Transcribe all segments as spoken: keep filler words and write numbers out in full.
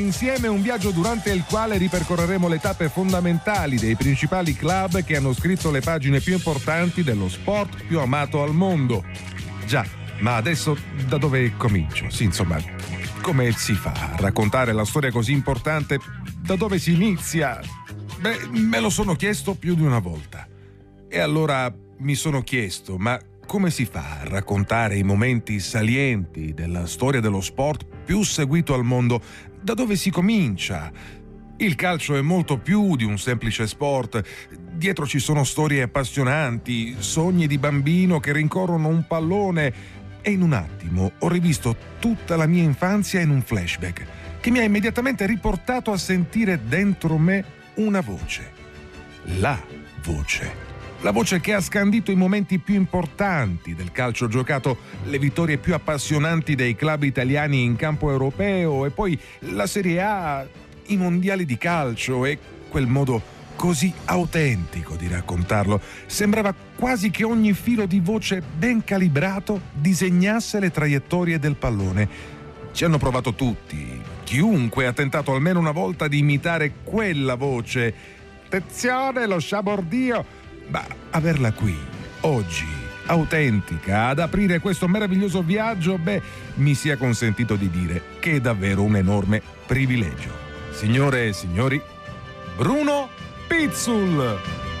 Insieme un viaggio durante il quale ripercorreremo le tappe fondamentali dei principali club che hanno scritto le pagine più importanti dello sport più amato al mondo. Già, ma adesso da dove comincio? Sì, insomma, come si fa a raccontare la storia così importante? Da dove si inizia? Beh, me lo sono chiesto più di una volta. E allora mi sono chiesto, ma come si fa a raccontare i momenti salienti della storia dello sport più seguito al mondo? Da dove si comincia? Il calcio è molto più di un semplice sport. Dietro ci sono storie appassionanti, sogni di bambino che rincorrono un pallone. E in un attimo ho rivisto tutta la mia infanzia in un flashback che mi ha immediatamente riportato a sentire dentro me una voce. La voce. La voce che ha scandito i momenti più importanti del calcio giocato, le vittorie più appassionanti dei club italiani in campo europeo e poi la Serie A, i mondiali di calcio e quel modo così autentico di raccontarlo. Sembrava quasi che ogni filo di voce ben calibrato disegnasse le traiettorie del pallone. Ci hanno provato tutti. Chiunque ha tentato almeno una volta di imitare quella voce. Attenzione, lo sciabordio! Ma averla qui, oggi, autentica, ad aprire questo meraviglioso viaggio, beh, mi sia consentito di dire che è davvero un enorme privilegio. Signore e signori, Bruno Pizzul!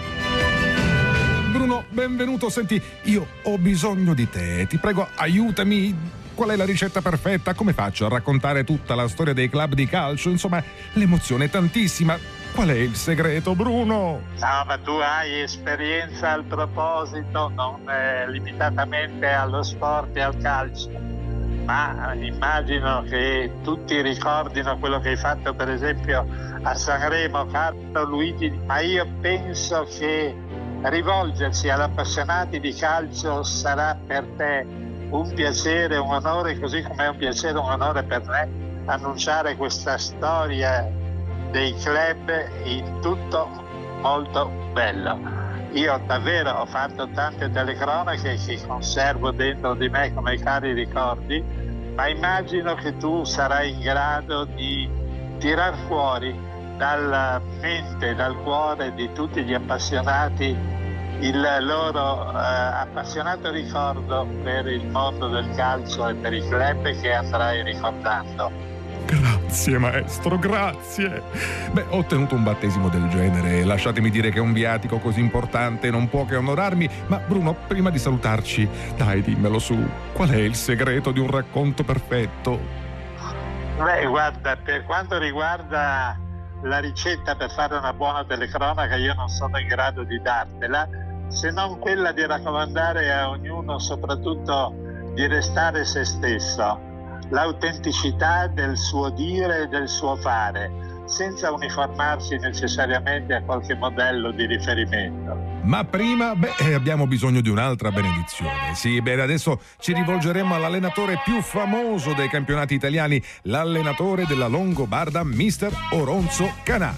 Bruno, benvenuto. Senti, io ho bisogno di te. Ti prego, aiutami. Qual è la ricetta perfetta? Come faccio a raccontare tutta la storia dei club di calcio? Insomma, l'emozione è tantissima. Qual è il segreto, Bruno? No, ma tu hai esperienza al proposito, non eh, limitatamente allo sport e al calcio, ma immagino che tutti ricordino quello che hai fatto per esempio a Sanremo, caro Luigi, ma io penso che rivolgersi ad appassionati di calcio sarà per te un piacere, un onore, così come è un piacere, un onore per me annunciare questa storia dei club in tutto molto bello. Io davvero ho fatto tante telecronache che conservo dentro di me come cari ricordi, ma immagino che tu sarai in grado di tirar fuori dalla mente, dal cuore di tutti gli appassionati il loro eh, appassionato ricordo per il mondo del calcio e per i club che andrai ricordando. Grazie maestro, grazie. Beh, ho ottenuto un battesimo del genere. Lasciatemi dire che un viatico così importante non può che onorarmi. Ma Bruno, prima di salutarci, dai, dimmelo su. Qual è il segreto di un racconto perfetto? Beh, guarda, per quanto riguarda la ricetta per fare una buona telecronaca, io non sono in grado di dartela, se non quella di raccomandare a ognuno soprattutto di restare se stesso, l'autenticità del suo dire e del suo fare, senza uniformarsi necessariamente a qualche modello di riferimento. Ma prima, beh, abbiamo bisogno di un'altra benedizione. Sì, bene, adesso ci rivolgeremo all'allenatore più famoso dei campionati italiani, l'allenatore della Longobarda, mister Oronzo Canà.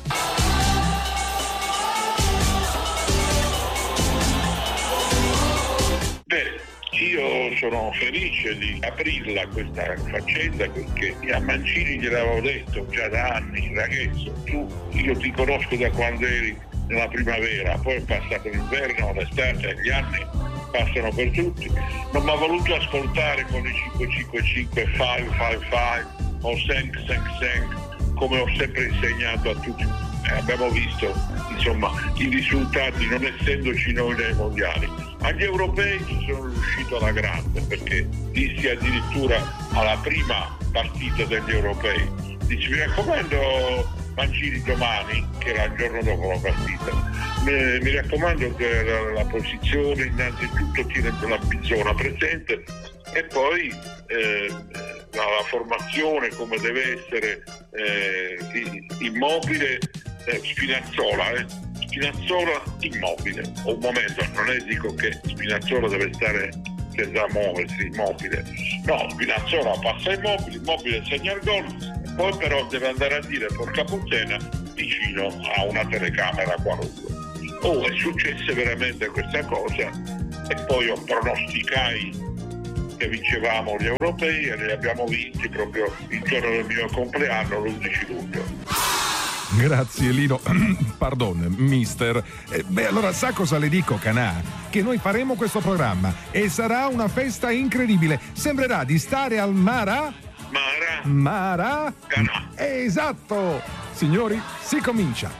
Io sono felice di aprirla questa faccenda perché a Mancini gliel'avevo detto già da anni, ragazzo, tu, io ti conosco da quando eri nella primavera, poi è passato l'inverno, l'estate, gli anni passano per tutti, non mi ha voluto ascoltare con i cinque cinque cinque, cinque cinque cinque o cinque cinque cinque come ho sempre insegnato a tutti. Eh, abbiamo visto insomma i risultati non essendoci noi nei mondiali. Agli europei ci sono riuscito alla grande perché dissi addirittura alla prima partita degli europei, dici mi raccomando Mancini domani, che era il giorno dopo la partita, mi, mi raccomando che la, la posizione innanzitutto tiene la zona presente e poi eh, la, la formazione come deve essere eh, immobile, eh, Spinazzola eh. Spinazzola immobile, un momento, non è dico che Spinazzola deve stare senza muoversi, immobile, no, Spinazzola passa immobile, immobile segna il gol, poi però deve andare a dire porca puttana vicino a una telecamera qualunque. Oh, è successa veramente questa cosa e poi io pronosticai volte vincevamo gli europei e li abbiamo vinti proprio il giorno del mio compleanno, l'undici luglio. Grazie Lino, pardon, mister. Eh, beh, allora sa cosa le dico, Canà? Che noi faremo questo programma e sarà una festa incredibile. Sembrerà di stare al Mara... Mara... Mara... Canà. Esatto! Signori, si comincia.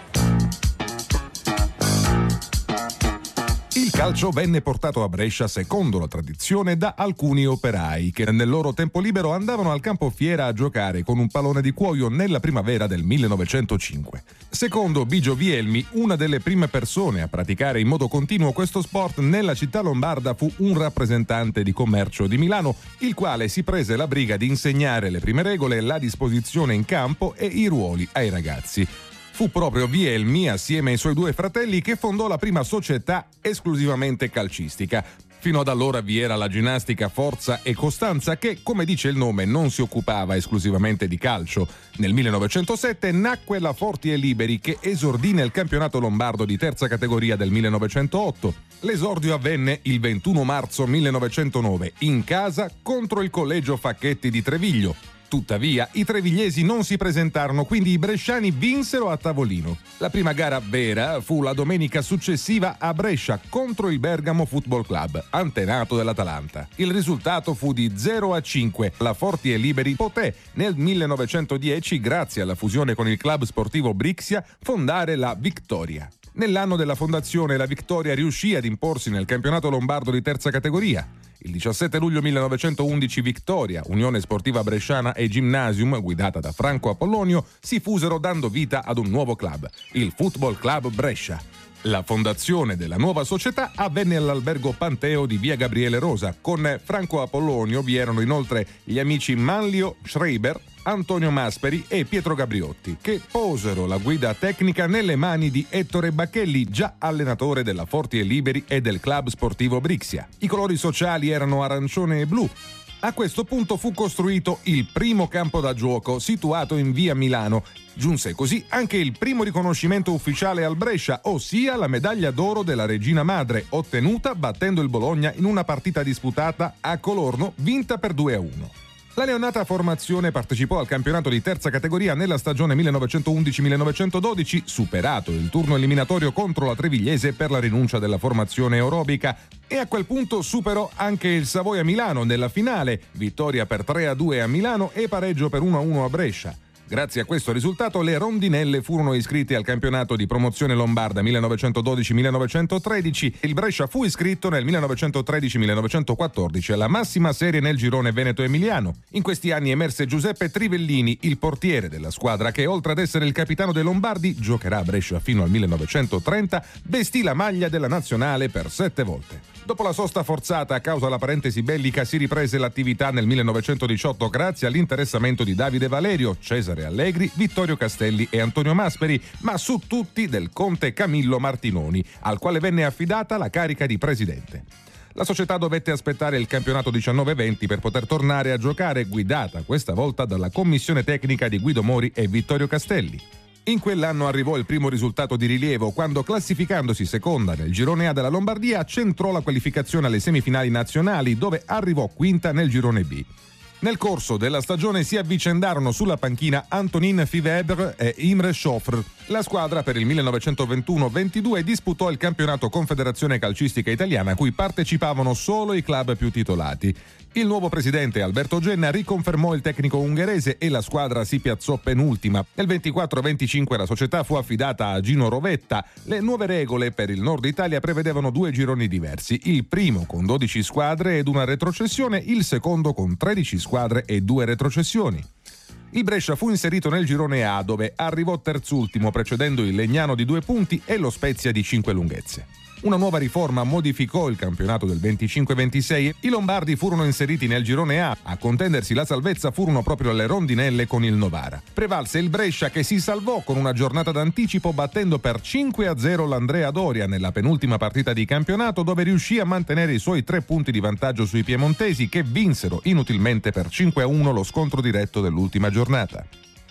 Il calcio venne portato a Brescia secondo la tradizione da alcuni operai che nel loro tempo libero andavano al campo fiera a giocare con un pallone di cuoio nella primavera del millenovecentocinque. Secondo Bigio Vielmi, una delle prime persone a praticare in modo continuo questo sport nella città lombarda fu un rappresentante di commercio di Milano, il quale si prese la briga di insegnare le prime regole, la disposizione in campo e i ruoli ai ragazzi. Fu proprio Vielmi, assieme ai suoi due fratelli, che fondò la prima società esclusivamente calcistica. Fino ad allora vi era la ginnastica Forza e Costanza che, come dice il nome, non si occupava esclusivamente di calcio. Nel millenovecentosette nacque la Forti e Liberi che esordì nel campionato lombardo di terza categoria del millenovecentootto. L'esordio avvenne il ventuno marzo millenovecentonove in casa contro il Collegio Facchetti di Treviglio. Tuttavia, i trevigliesi non si presentarono, quindi i bresciani vinsero a tavolino. La prima gara vera fu la domenica successiva a Brescia contro il Bergamo Football Club, antenato dell'Atalanta. Il risultato fu di zero a cinque. La Forti e Liberi poté nel millenovecentodieci, grazie alla fusione con il club sportivo Brixia, fondare la Victoria. Nell'anno della fondazione la Victoria riuscì ad imporsi nel campionato lombardo di terza categoria. Il diciassette luglio millenovecentoundici Victoria, Unione Sportiva Bresciana e Gymnasium, guidata da Franco Apollonio, si fusero dando vita ad un nuovo club, il Football Club Brescia. La fondazione della nuova società avvenne all'albergo Panteo di via Gabriele Rosa. Con Franco Apollonio vi erano inoltre gli amici Manlio Schreiber, Antonio Masperi e Pietro Gabriotti, che posero la guida tecnica nelle mani di Ettore Bacchelli, già allenatore della Forti e Liberi e del club sportivo Brixia. I colori sociali erano arancione e blu. A questo punto fu costruito il primo campo da gioco situato in via Milano. Giunse così anche il primo riconoscimento ufficiale al Brescia, ossia la medaglia d'oro della Regina Madre, ottenuta battendo il Bologna in una partita disputata a Colorno, vinta per due a uno. La neonata formazione partecipò al campionato di terza categoria nella stagione millenovecentoundici millenovecentododici, superato il turno eliminatorio contro la Trevigliese per la rinuncia della formazione aerobica, e a quel punto superò anche il Savoia Milano nella finale, vittoria per tre a due a Milano e pareggio per uno a uno a Brescia. Grazie a questo risultato le rondinelle furono iscritte al campionato di promozione lombarda millenovecentododici millenovecentotredici e il Brescia fu iscritto nel millenovecentotredici millenovecentoquattordici alla massima serie nel girone veneto-emiliano. In questi anni emerse Giuseppe Trivellini, il portiere della squadra che, oltre ad essere il capitano dei Lombardi, giocherà a Brescia fino al millenovecentotrenta, vestì la maglia della nazionale per sette volte. Dopo la sosta forzata a causa della parentesi bellica si riprese l'attività nel millenovecentodiciotto grazie all'interessamento di Davide Valerio, Cesare Allegri, Vittorio Castelli e Antonio Masperi, ma su tutti del conte Camillo Martinoni, al quale venne affidata la carica di presidente. La società dovette aspettare il campionato diciannove venti per poter tornare a giocare, guidata questa volta dalla commissione tecnica di Guido Mori e Vittorio Castelli. In quell'anno arrivò il primo risultato di rilievo quando, classificandosi seconda nel girone A della Lombardia, centrò la qualificazione alle semifinali nazionali, dove arrivò quinta nel girone B. Nel corso della stagione si avvicendarono sulla panchina Antonin Fivebre e Imre Schoffr. La squadra per il millenovecentoventuno ventidue disputò il campionato Confederazione Calcistica Italiana, a cui partecipavano solo i club più titolati. Il nuovo presidente Alberto Genna riconfermò il tecnico ungherese e la squadra si piazzò penultima. Nel ventiquattro venticinque la società fu affidata a Gino Rovetta. Le nuove regole per il Nord Italia prevedevano due gironi diversi, il primo con dodici squadre ed una retrocessione, il secondo con tredici squadre e due retrocessioni. Il Brescia fu inserito nel girone A, dove arrivò terzultimo, precedendo il Legnano di due punti e lo Spezia di cinque lunghezze. Una nuova riforma modificò il campionato del venticinque ventisei. I lombardi furono inseriti nel girone A. A contendersi la salvezza furono proprio le rondinelle con il Novara. Prevalse il Brescia, che si salvò con una giornata d'anticipo battendo per cinque a zero l'Andrea Doria nella penultima partita di campionato, dove riuscì a mantenere i suoi tre punti di vantaggio sui piemontesi, che vinsero inutilmente per cinque a uno lo scontro diretto dell'ultima giornata.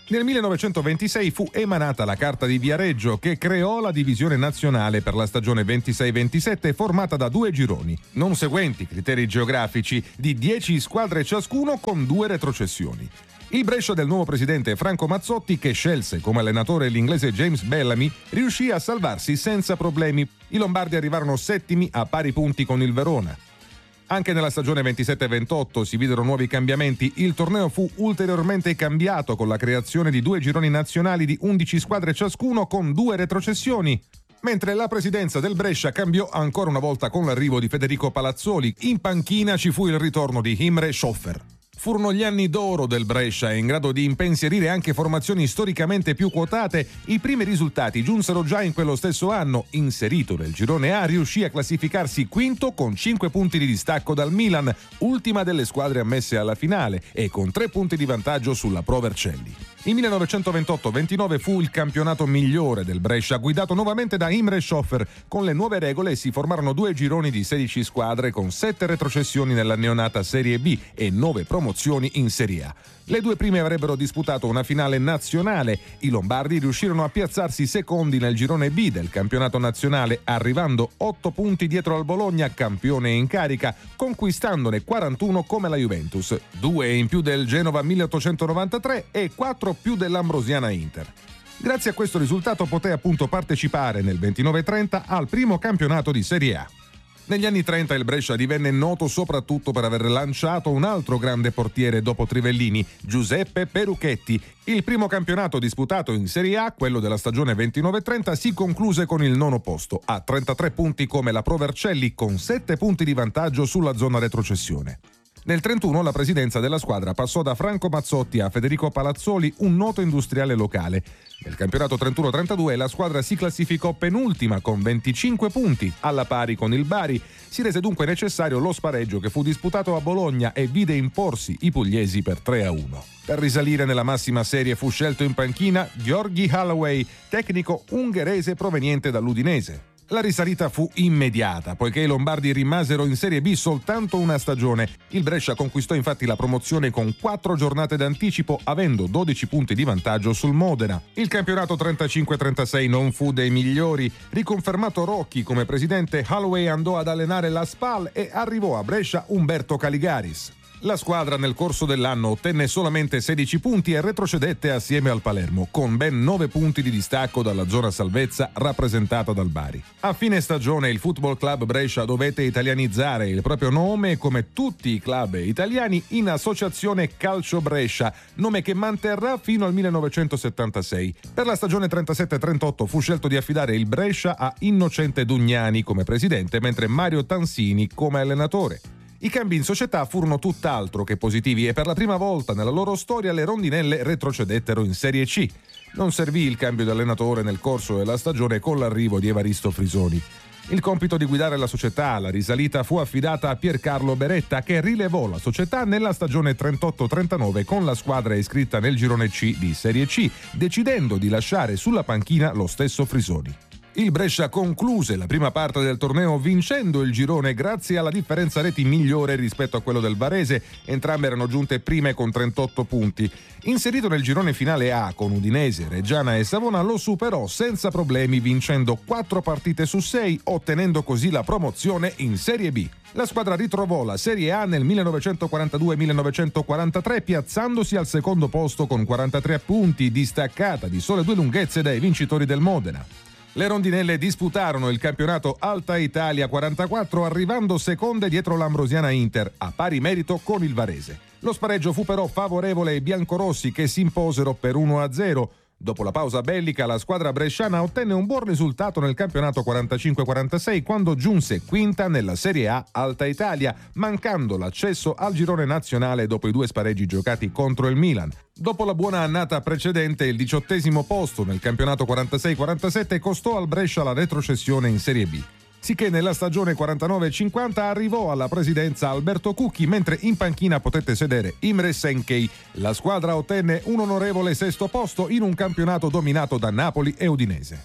Nel millenovecentoventisei fu emanata la Carta di Viareggio che creò la divisione nazionale per la stagione ventisei ventisette formata da due gironi, non seguenti criteri geografici, di dieci squadre ciascuno con due retrocessioni. Il Brescia del nuovo presidente Franco Mazzotti, che scelse come allenatore l'inglese James Bellamy, riuscì a salvarsi senza problemi. I lombardi arrivarono settimi a pari punti con il Verona. Anche nella stagione ventisette ventotto si videro nuovi cambiamenti. Il torneo fu ulteriormente cambiato con la creazione di due gironi nazionali di undici squadre ciascuno con due retrocessioni. Mentre la presidenza del Brescia cambiò ancora una volta con l'arrivo di Federico Palazzoli. In panchina ci fu il ritorno di Imre Schoffer. Furono gli anni d'oro del Brescia, in grado di impensierire anche formazioni storicamente più quotate. I primi risultati giunsero già in quello stesso anno. Inserito nel girone A, riuscì a classificarsi quinto con cinque punti di distacco dal Milan, ultima delle squadre ammesse alla finale, e con tre punti di vantaggio sulla Pro Vercelli. Il millenovecentoventotto ventinove fu il campionato migliore del Brescia, guidato nuovamente da Imre Schoffer. Con le nuove regole si formarono due gironi di sedici squadre con sette retrocessioni nella neonata Serie B e nove promozioni in Serie A. Le due prime avrebbero disputato una finale nazionale. I lombardi riuscirono a piazzarsi secondi nel girone B del campionato nazionale, arrivando otto punti dietro al Bologna, campione in carica, conquistandone quarantuno come la Juventus, due in più del Genova milleottocentonovantatré e quattro più dell'Ambrosiana Inter. Grazie a questo risultato poté appunto partecipare nel ventinove trenta al primo campionato di Serie A. Negli anni trenta il Brescia divenne noto soprattutto per aver lanciato un altro grande portiere dopo Trivellini, Giuseppe Peruchetti. Il primo campionato disputato in Serie A, quello della stagione ventinove trenta, si concluse con il nono posto, a trentatré punti come la Pro Vercelli, con sette punti di vantaggio sulla zona retrocessione. Nel trentuno la presidenza della squadra passò da Franco Mazzotti a Federico Palazzoli, un noto industriale locale. Nel campionato trentuno trentadue la squadra si classificò penultima con venticinque punti, alla pari con il Bari. Si rese dunque necessario lo spareggio che fu disputato a Bologna e vide imporsi i pugliesi per tre a uno. Per risalire nella massima serie fu scelto in panchina Gheorghi Holloway, tecnico ungherese proveniente dall'Udinese. La risalita fu immediata, poiché i lombardi rimasero in Serie B soltanto una stagione. Il Brescia conquistò infatti la promozione con quattro giornate d'anticipo, avendo dodici punti di vantaggio sul Modena. Il campionato trentacinque trentasei non fu dei migliori. Riconfermato Rocchi come presidente, Holloway andò ad allenare la Spal e arrivò a Brescia Umberto Caligaris. La squadra nel corso dell'anno ottenne solamente sedici punti e retrocedette assieme al Palermo, con ben nove punti di distacco dalla zona salvezza rappresentata dal Bari. A fine stagione il Football Club Brescia dovette italianizzare il proprio nome, come tutti i club italiani, in Associazione Calcio Brescia, nome che manterrà fino al millenovecentosettantasei. Per la stagione trentasette trentotto fu scelto di affidare il Brescia a Innocente Dugnani come presidente, mentre Mario Tansini come allenatore. I cambi in società furono tutt'altro che positivi e per la prima volta nella loro storia le rondinelle retrocedettero in Serie C. Non servì il cambio di allenatore nel corso della stagione con l'arrivo di Evaristo Frisoni. Il compito di guidare la società alla risalita fu affidata a Piercarlo Beretta, che rilevò la società nella stagione trentotto trentanove con la squadra iscritta nel girone C di Serie C, decidendo di lasciare sulla panchina lo stesso Frisoni. Il Brescia concluse la prima parte del torneo vincendo il girone grazie alla differenza reti migliore rispetto a quello del Varese. Entrambe erano giunte prime con trentotto punti. Inserito nel girone finale A con Udinese, Reggiana e Savona, lo superò senza problemi vincendo quattro partite su sei, ottenendo così la promozione in Serie B. La squadra ritrovò la Serie A nel millenovecentoquarantadue millenovecentoquarantatré, piazzandosi al secondo posto con quarantatré punti, distaccata di sole due lunghezze dai vincitori del Modena. Le rondinelle disputarono il campionato Alta Italia quarantaquattro, arrivando seconde dietro l'Ambrosiana Inter, a pari merito con il Varese. Lo spareggio fu però favorevole ai biancorossi, che si imposero per uno a zero. Dopo la pausa bellica, la squadra bresciana ottenne un buon risultato nel campionato quarantacinque quarantasei quando giunse quinta nella Serie A Alta Italia, mancando l'accesso al girone nazionale dopo i due spareggi giocati contro il Milan. Dopo la buona annata precedente, il diciottesimo posto nel campionato quarantasei quarantasette costò al Brescia la retrocessione in Serie B. Sicché nella stagione quarantanove cinquanta arrivò alla presidenza Alberto Cucchi, mentre in panchina potette sedere Imre Senkei. La squadra ottenne un onorevole sesto posto in un campionato dominato da Napoli e Udinese.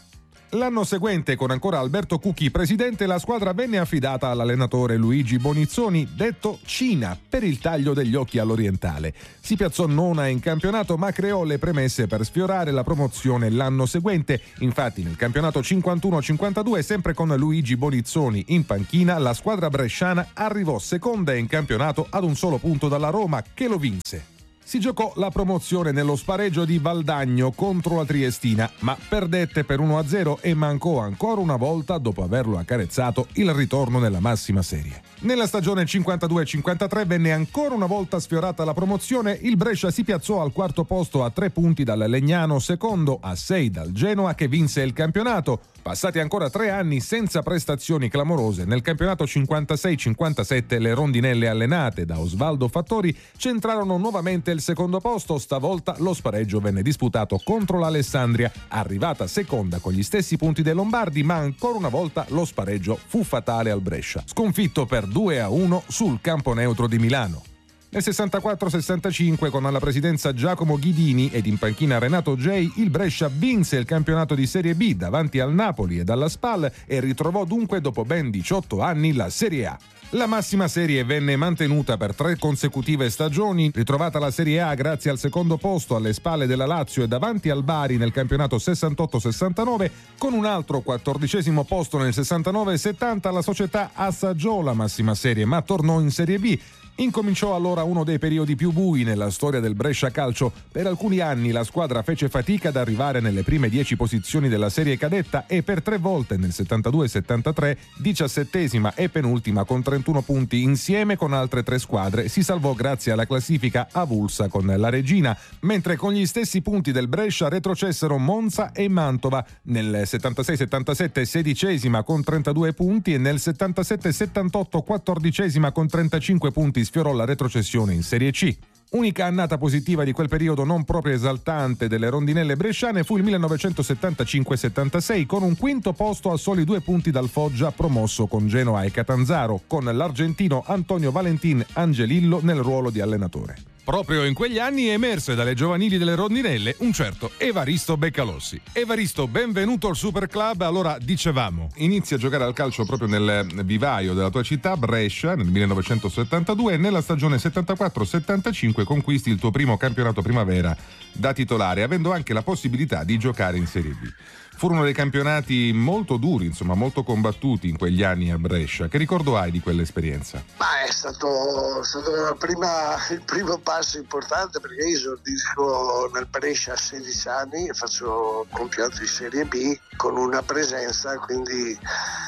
L'anno seguente, con ancora Alberto Cucchi presidente, la squadra venne affidata all'allenatore Luigi Bonizzoni, detto Cina, per il taglio degli occhi all'orientale. Si piazzò nona in campionato, ma creò le premesse per sfiorare la promozione l'anno seguente. Infatti, nel campionato cinquantuno cinquantadue, sempre con Luigi Bonizzoni in panchina, la squadra bresciana arrivò seconda in campionato ad un solo punto dalla Roma, che lo vinse. Si giocò la promozione nello spareggio di Valdagno contro la Triestina, ma perdette per uno a zero e mancò ancora una volta, dopo averlo accarezzato, il ritorno nella massima serie. Nella stagione cinquantadue cinquantatré venne ancora una volta sfiorata la promozione, il Brescia si piazzò al quarto posto a tre punti dal Legnano, secondo a sei dal Genoa, che vinse il campionato. Passati ancora tre anni senza prestazioni clamorose, nel campionato cinquantasei cinquantasette le rondinelle allenate da Osvaldo Fattori centrarono nuovamente il secondo posto. Stavolta lo spareggio venne disputato contro l'Alessandria, arrivata seconda con gli stessi punti dei Lombardi, ma ancora una volta lo spareggio fu fatale al Brescia, sconfitto per due a uno sul campo neutro di Milano. Nel sessantaquattro sessantacinque, con alla presidenza Giacomo Ghidini ed in panchina Renato Gei, il Brescia vinse il campionato di Serie B davanti al Napoli ed alla Spal e ritrovò dunque dopo ben diciotto anni la Serie A. La massima serie venne mantenuta per tre consecutive stagioni, ritrovata la Serie A grazie al secondo posto alle spalle della Lazio e davanti al Bari nel campionato sessantotto sessantanove, con un altro quattordicesimo posto nel sessantanove settanta la società assaggiò la massima serie ma tornò in Serie B. Incominciò allora uno dei periodi più bui nella storia del Brescia Calcio. Per alcuni anni la squadra fece fatica ad arrivare nelle prime dieci posizioni della serie cadetta e per tre volte nel settantadue settantatré, diciassettesima e penultima con trentuno punti, insieme con altre tre squadre si salvò grazie alla classifica avulsa con la Regina, mentre con gli stessi punti del Brescia retrocessero Monza e Mantova. Nel settantasei settantasette sedicesima con trentadue punti e nel settantasette settantotto quattordicesima con trentacinque punti sfiorò la retrocessione in Serie C. Unica annata positiva di quel periodo non proprio esaltante delle rondinelle bresciane fu il millenovecentosettantacinque settantasei, con un quinto posto a soli due punti dal Foggia, promosso con Genoa e Catanzaro, con l'argentino Antonio Valentin Angelillo nel ruolo di allenatore. Proprio in quegli anni emerse dalle giovanili delle rondinelle un certo Evaristo Beccalossi. Evaristo, benvenuto al Super Club. Allora, dicevamo, inizi a giocare al calcio proprio nel vivaio della tua città, Brescia, nel millenovecentosettantadue, e nella stagione settantaquattro settantacinque conquisti il tuo primo campionato primavera da titolare, avendo anche la possibilità di giocare in Serie B. Furono dei campionati molto duri, insomma, molto combattuti in quegli anni a Brescia. Che ricordo hai di quell'esperienza? Ma è stato, è stato la prima, il primo passo importante, perché io esordisco nel Brescia a sedici anni e faccio campionato di Serie B con una presenza quindi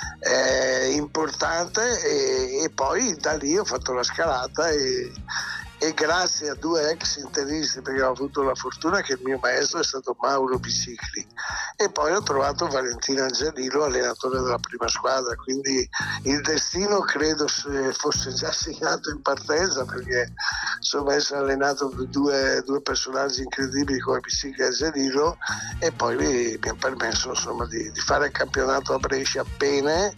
eh, importante e, e poi da lì ho fatto la scalata e e grazie a due ex interisti, perché ho avuto la fortuna che il mio maestro è stato Mauro Bicicli, e poi ho trovato Valentino Angelillo, allenatore della prima squadra, quindi il destino credo se fosse già segnato in partenza, perché insomma essere allenato due, due personaggi incredibili come Bicicli e Angelillo, e poi mi, mi ha permesso insomma di, di fare il campionato a Brescia bene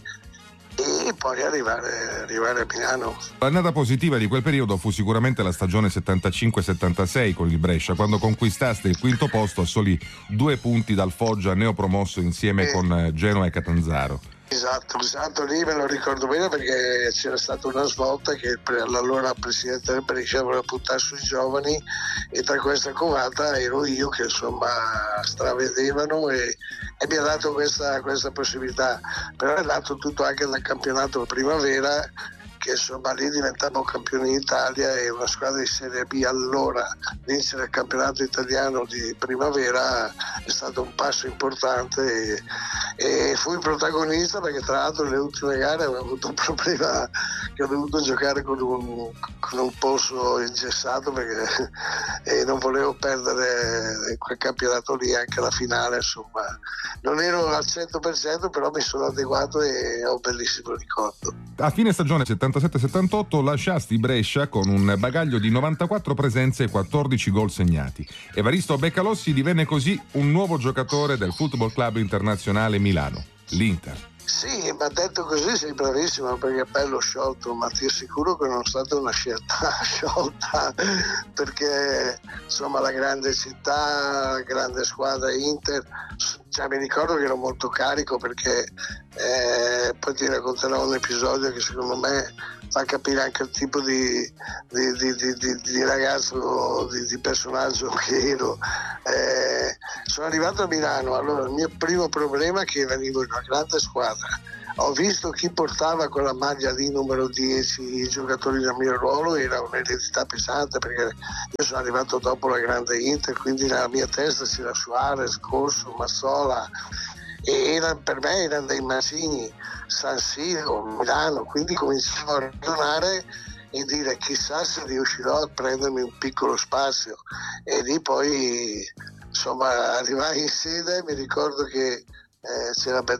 e poi arrivare, arrivare a Milano. L'annata positiva di quel periodo fu sicuramente la stagione settantacinque settantasei con il Brescia, quando conquistaste il quinto posto a soli due punti dal Foggia, neopromosso insieme eh. con Genoa e Catanzaro. Esatto, esatto, lì me lo ricordo bene perché c'era stata una svolta che l'allora presidente del Brescia voleva puntare sui giovani, e tra questa covata ero io che insomma stravedevano e, e mi ha dato questa, questa possibilità. Però è dato tutto anche dal campionato primavera, che insomma lì diventavamo campioni d'Italia, e una squadra di Serie B allora vincere il campionato italiano di primavera è stato un passo importante, e, e fui protagonista perché tra l'altro nelle ultime gare avevo avuto un problema che ho dovuto giocare con un, con un polso ingessato, perché e non volevo perdere quel campionato lì, anche la finale insomma non ero al cento per cento, però mi sono adeguato e ho un bellissimo ricordo. A fine stagione settantasette settantotto lasciasti Brescia con un bagaglio di novantaquattro presenze e quattordici gol segnati. Evaristo Beccalossi divenne così un nuovo giocatore del Football Club Internazionale Milano, l'Inter. Sì, ma detto così sei bravissimo, perché è bello sciolto, ma ti assicuro che non è stata una scelta sciolta, perché insomma la grande città, la grande squadra Inter, cioè, mi ricordo che ero molto carico, perché eh, poi ti racconterò un episodio che secondo me fa capire anche il tipo di, di, di, di, di, di ragazzo, di, di personaggio che ero. Eh, sono arrivato a Milano, allora il mio primo problema è che venivo in una grande squadra, ho visto chi portava quella maglia lì numero dieci, i giocatori del mio ruolo, era un'eredità pesante, perché io sono arrivato dopo la grande Inter, quindi nella mia testa c'era Suarez, Corso, Mazzola, e era, per me erano dei Mancini, San Siro, Milano, quindi cominciavo a ragionare e dire chissà se riuscirò a prendermi un piccolo spazio, e lì poi insomma arrivai in sede, mi ricordo che eh, c'era